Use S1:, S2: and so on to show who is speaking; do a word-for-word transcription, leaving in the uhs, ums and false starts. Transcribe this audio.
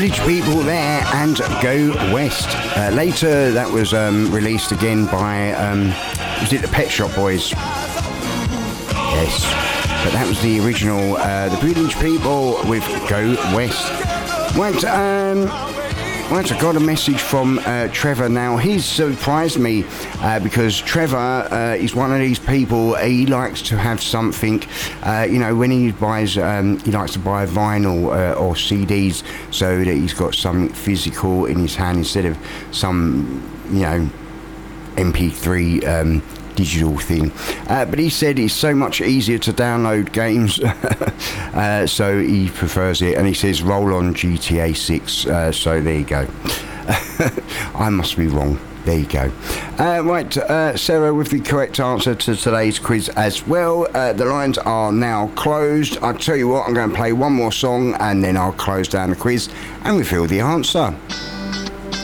S1: Village People there and Go West. Uh, later, that was um, released again by, um, was it the Pet Shop Boys? Yes, but that was the original, uh, the Village People with Go West. Right, um, right, I got a message from uh, Trevor now. He's surprised me uh, because Trevor uh, is one of these people, he likes to have something, uh, you know, when he buys, um, he likes to buy vinyl uh, or C Ds so that he's got something physical in his hand instead of some, you know, M P three um, digital thing. Uh, but he said it's so much easier to download games, uh, so he prefers it. And he says roll on G T A six. Uh, so there you go. I must be wrong. There you go. Uh, right, uh, Sarah with the correct answer to today's quiz as well. Uh, the lines are now closed. I'll tell you what, I'm going to play one more song and then I'll close down the quiz and reveal the answer.